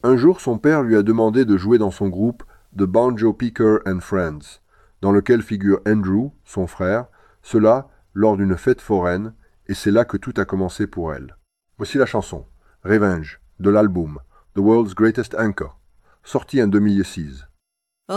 Un jour, son père lui a demandé de jouer dans son groupe The Banjo Picker and Friends, dans lequel figure Andrew, son frère, cela lors d'une fête foraine, et c'est là que tout a commencé pour elle. Voici la chanson, Revenge, de l'album The World's Greatest Anchor, sorti en 2006.